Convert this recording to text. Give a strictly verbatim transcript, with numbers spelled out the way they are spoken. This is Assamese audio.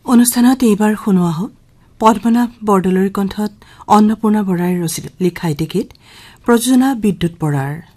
অনুষ্ঠানত এইবাৰ শুনোৱা হওক পদ্মনাভ বৰদলৈৰ কণ্ঠত অন্নপূৰ্ণা বৰাৰ ৰচিত লিখা গীত প্ৰযোজনা বিদ্যুৎ বৰাৰ।